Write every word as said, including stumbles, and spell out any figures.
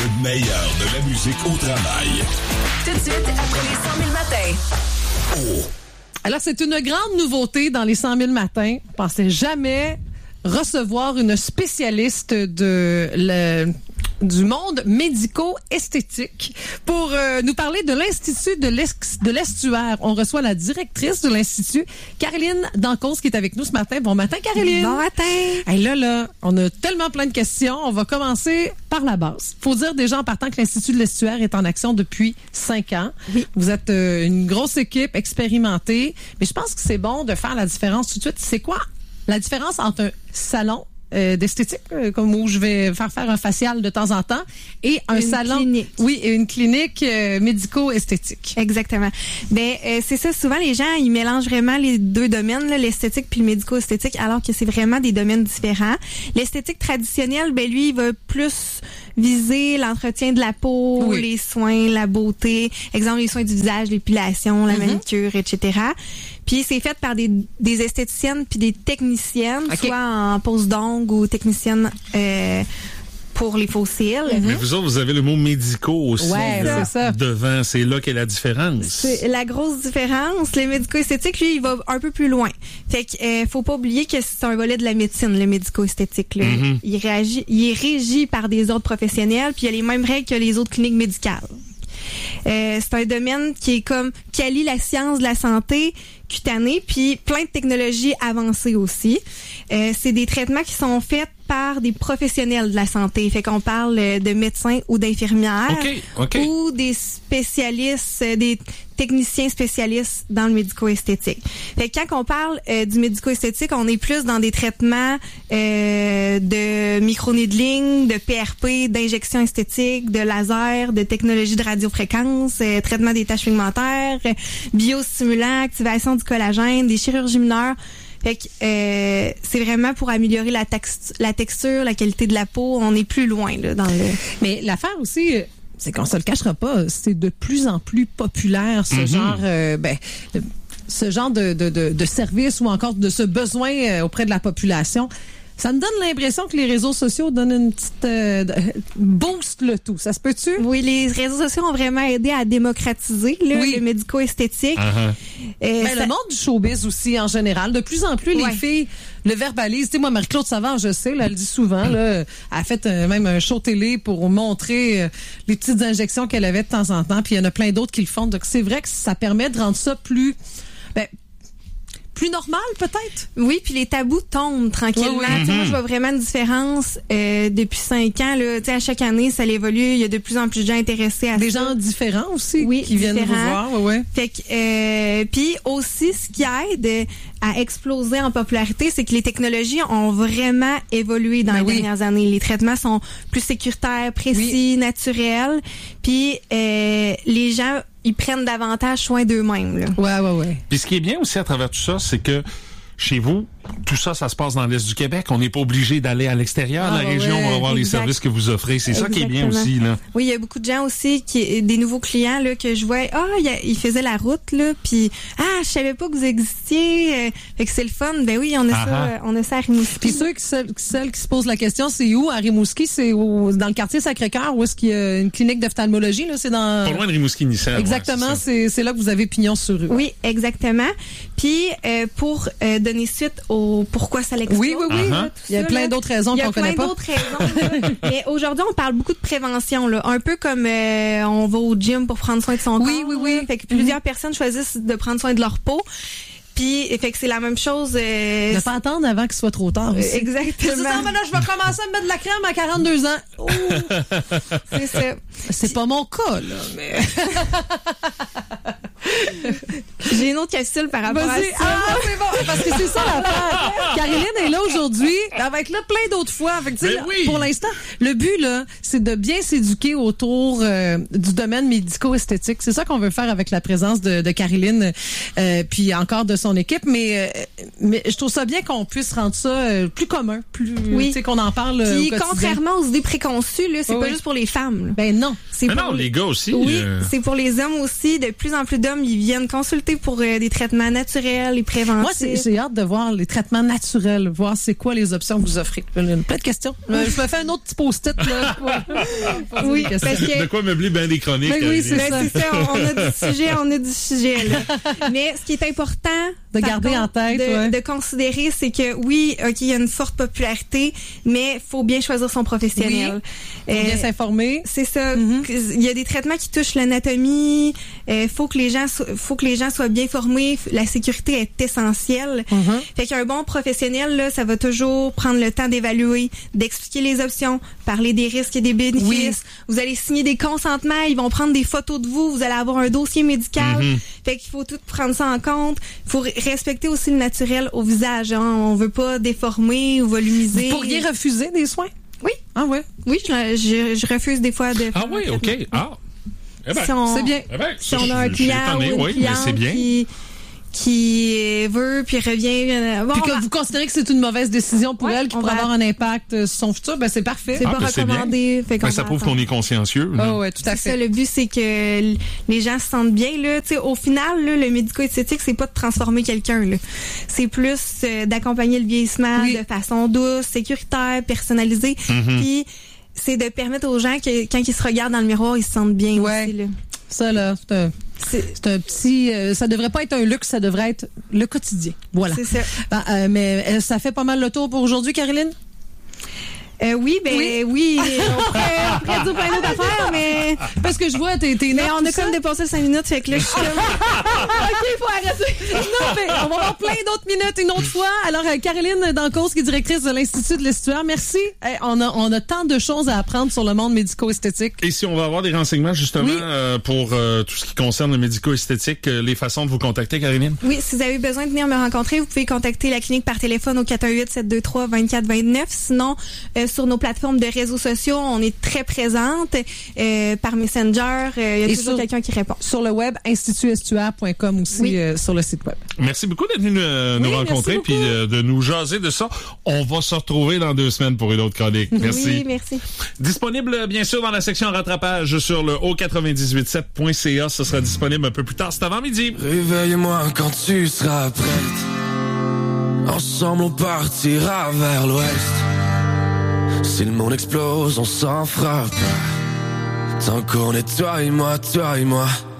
Le meilleur de la musique au travail. Tout de suite, après les cent mille matins. Oh. Alors, c'est une grande nouveauté dans les cent mille matins. Je pensais jamais recevoir une spécialiste de le, du monde médico-esthétique pour euh, nous parler de l'Institut de, l'Ex, de l'Estuaire. On reçoit la directrice de l'Institut, Caroline Dancause, qui est avec nous ce matin. Bon matin, Caroline. Bon matin. Hey, là, là, on a tellement plein de questions. On va commencer par la base. Faut dire déjà en partant que l'Institut de l'Estuaire est en action depuis cinq ans. Oui. Vous êtes euh, une grosse équipe expérimentée, mais je pense que c'est bon de faire la différence tout de suite. C'est quoi la différence entre un salon euh, d'esthétique, euh, comme où je vais faire faire un facial de temps en temps, et un Une salon, clinique. oui, et une clinique euh, médico-esthétique. Exactement. Ben euh, c'est ça. Souvent, les gens ils mélangent vraiment les deux domaines, là, l'esthétique puis le médico-esthétique, alors que c'est vraiment des domaines différents. L'esthétique traditionnelle, ben lui, il va plus viser l'entretien de la peau, Oui. les soins, la beauté, exemple les soins du visage, l'épilation, la Mm-hmm. manucure, et cetera. Puis c'est fait par des, des esthéticiennes puis des techniciennes, OK. soit en pose d'ongles ou techniciennes euh, pour les faux cils. Mais vous autres, vous avez le mot médicaux aussi Ouais, là, c'est ça. devant. C'est là qu'est la différence. C'est la grosse différence. Le médico-esthétique, lui, il va un peu plus loin. Fait que euh, faut pas oublier que c'est un volet de la médecine, le médico-esthétique. Là. Mm-hmm. Il réagit, il est régi par des ordres professionnels, puis il y a les mêmes règles que les autres cliniques médicales. Euh, c'est un domaine qui est comme qui allie la science de la santé cutanée puis plein de technologies avancées aussi. Euh, c'est des traitements qui sont faits par des professionnels de la santé. Fait qu'on parle euh, de médecins ou d'infirmières OK, OK. ou des spécialistes, euh, des techniciens spécialistes dans le médico-esthétique. Fait que quand on parle euh, du médico-esthétique, on est plus dans des traitements euh, de micro-needling, de P R P, d'injection esthétique, de laser, de technologie de radiofréquence, euh, traitement des taches pigmentaires, euh, biostimulants, activation du collagène, des chirurgies mineures. Fait que euh, c'est vraiment pour améliorer la, tex- la texture, la qualité de la peau. On est plus loin là dans le. Mais l'affaire aussi, euh, c'est qu'on se le cachera pas, c'est de plus en plus populaire ce Mm-hmm. genre, euh, ben, euh, ce genre de, de, de, de service ou encore de ce besoin euh, auprès de la population. Ça me donne l'impression que les réseaux sociaux donnent une petite euh, boost le tout. Ça se peut-tu? Oui, les réseaux sociaux ont vraiment aidé à démocratiser là, Oui. le médico-esthétique. Uh-huh. Euh, Ben, ça- le monde du showbiz aussi, en général. De plus en plus, Ouais. les filles le verbalisent. Tu sais, moi, Marie-Claude Savard, je sais, là, elle le dit souvent, là, elle a fait euh, même un show télé pour montrer euh, les petites injections qu'elle avait de temps en temps. Puis il y en a plein d'autres qui le font. Donc, c'est vrai que ça permet de rendre ça plus... Ben, plus normal, peut-être? Oui, puis les tabous tombent tranquillement. Oui, oui. Tu sais, Moi, je vois vraiment une différence euh, depuis cinq ans. Là, Tu sais, à chaque année, ça évolue. Il y a de plus en plus de gens intéressés à Des ça. gens différents aussi Oui, qui viennent vous différents. voir. Ouais, ouais. Fait que euh, puis aussi ce qui aide à exploser en popularité, c'est que les technologies ont vraiment évolué dans Ben les oui. dernières années. Les traitements sont plus sécuritaires, précis, naturels. Puis euh, les gens ils prennent davantage soin d'eux-mêmes. Là. Ouais, ouais, ouais. Puis ce qui est bien aussi à travers tout ça, c'est que chez vous, tout ça, ça se passe dans l'Est du Québec. On n'est pas obligé d'aller à l'extérieur de Ah, la ouais, région pour avoir les exact. services que vous offrez. C'est ça qui est bien Exactement. aussi, là. Oui, il y a beaucoup de gens aussi qui des nouveaux clients là que je vois. Ah, il y a- ils faisaient la route là, puis ah, je savais pas que vous existiez. Euh, fait que c'est le fun. Ben oui, on a Ah ça, ah. euh, on a ça à Rimouski. Puis ceux qui, celles, celles qui se posent la question, c'est où? À Rimouski, c'est au- dans le quartier Sacré-Cœur, où est-ce qu'il y a une clinique d'ophtalmologie? Là, c'est dans... Pas loin de Rimouski-Nissan. Exactement, ouais, c'est, c'est là que vous avez pignon sur rue. Oui, exactement. Puis euh, pour euh, donner suite au pourquoi ça l'explose. Oui, oui, oui. Uh-huh. tout Il y a ça, plein là. d'autres raisons Il y a qu'on connaît plein pas. d'autres raisons. là. Mais aujourd'hui, on parle beaucoup de prévention. Là. Un peu comme euh, on va au gym pour prendre soin de son Oui, corps. oui, oui. là. Fait que plusieurs personnes choisissent de prendre soin de leur peau. Puis, fait que c'est la même chose. Euh, Ne pas attendre avant qu'il soit trop tard. euh, aussi. exactement. Je dis, ah, mais là, je vais commencer à me mettre de la crème à quarante-deux ans. Oh, C'est ça. c'est pas mon cas, là, mais... J'ai une autre capsule par rapport Vas-y. à ça. Ah, c'est bon. Parce que c'est ça l'affaire. Caroline est là aujourd'hui. Elle va être là plein d'autres fois. Fait que, tu sais, Ben oui. pour l'instant, le but, là, c'est de bien s'éduquer autour euh, du domaine médico-esthétique. C'est ça qu'on veut faire avec la présence de, de Caroline, euh, puis encore de son équipe. Mais, euh, mais je trouve ça bien qu'on puisse rendre ça euh, plus commun, plus, Oui. tu sais, qu'on en parle euh, Puis, au quotidien. contrairement aux idées préconçues, là, c'est Oui, pas oui. juste pour les femmes. là. Ben non. C'est Mais pour non, les gars aussi. Oui, euh, c'est pour les hommes aussi. De plus en plus d'hommes hommes, ils viennent consulter pour euh, des traitements naturels et préventifs. Moi, c'est, j'ai hâte de voir les traitements naturels, voir c'est quoi les options que vous offrez. Plein de questions. Je me fais un autre petit post-it, là. Pour, pour oui, parce que... De quoi meubler bien des chroniques. Ben oui, c'est ben, ça. c'est ça. On, on a du sujet, on a du sujet, là. Mais ce qui est important... De garder contre, en tête, de, ouais. de considérer, c'est que oui, OK, il y a une forte popularité, mais faut bien choisir son professionnel. Oui. Faut bien Euh, s'informer. C'est ça. Mm-hmm. Il y a des traitements qui touchent l'anatomie. Euh, faut que les gens, so- faut que les gens soient bien formés. La sécurité est essentielle. Mm-hmm. Fait qu'un bon professionnel, là, ça va toujours prendre le temps d'évaluer, d'expliquer les options, parler des risques et des bénéfices. Oui. Vous allez signer des consentements. Ils vont prendre des photos de vous. Vous allez avoir un dossier médical. Mm-hmm. Fait qu'il faut tout prendre ça en compte. Il faut respecter aussi le naturel au visage. Hein. On veut pas déformer ou volumiser. Vous pourriez refuser des soins? Oui. Ah ouais. Oui, je, je, je refuse des fois de. Ah oui, OK. Ah. Eh ben, Si on- C'est bien. eh ben, Si ça, on a un je- je suis client étonné, ou une oui, mais c'est cliente bien. qui, qui veut puis revient, euh, bon, Puis on que va- vous considérez que c'est une mauvaise décision pour Ouais, elle qui on pourrait va- avoir un impact euh, sur son futur, ben c'est parfait. c'est Ah, pas ben, c'est bien. recommandé. Fait qu'on Ben, ça va prouve attendre. qu'on est consciencieux. Ah là. ouais, tout à C'est ça, fait. le but, c'est que l- les gens se sentent bien. Là. Tu sais, au final, là, le médico-esthétique, c'est pas de transformer quelqu'un. Là. C'est plus euh, d'accompagner le vieillissement Oui. de façon douce, sécuritaire, personnalisée. Mm-hmm. Puis, c'est de permettre aux gens que quand ils se regardent dans le miroir, ils se sentent bien Ouais. aussi. Là. Ça, là, c'est un, C'est, c'est un petit... euh, ça devrait pas être un luxe, ça devrait être le quotidien. Voilà. c'est ça. Ben, euh, mais euh, ça fait pas mal le tour pour aujourd'hui, Caroline? Euh, oui, ben Oui. oui, on pourrait, on pourrait dire plein d'autres affaires, mais... Parce que je vois, t'es, t'es Mais notes, on a tout ça. comme dépassé cinq minutes, fait que là, je suis comme... OK, faut arrêter. Non, mais on va avoir plein d'autres minutes une autre fois. Alors, euh, Caroline Dancause, qui est directrice de l'Institut de l'Estuaire, merci. Hey, on, a, on a tant de choses à apprendre sur le monde médico-esthétique. Et si on va avoir des renseignements justement Oui. euh, pour euh, tout ce qui concerne le médico-esthétique, euh, les façons de vous contacter, Caroline? Oui, si vous avez besoin de venir me rencontrer, vous pouvez contacter la clinique par téléphone au quatre un huit, sept deux trois, deux quatre deux neuf. Sinon, euh, sur nos plateformes de réseaux sociaux, on est très présente. Euh, par Messenger, euh, il y a Et toujours sur- quelqu'un qui répond. Sur le web, institut estuaire point com aussi, Oui. euh, sur le site web. Merci beaucoup d'être venu euh, nous Oui, rencontrer merci puis beaucoup. euh, de nous jaser de ça. On va se retrouver dans deux semaines pour une autre chronique. Merci. Oui, merci. Disponible, bien sûr, dans la section rattrapage sur le haut quatre-vingt-dix-huit sept point c a. Ce sera disponible un peu plus tard cet avant-midi. Réveille-moi quand tu seras prête. Ensemble on partira vers l'ouest. Si le monde explose, on s'en fera pas. Tant qu'on est toi et moi, toi et moi.